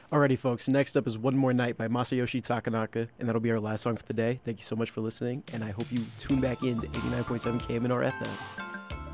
Alrighty, folks. Next up is One More Night by Masayoshi Takanaka, and that'll be our last song for the day. Thank you so much for listening, and I hope you tune back in to 89.7 KMNR FM.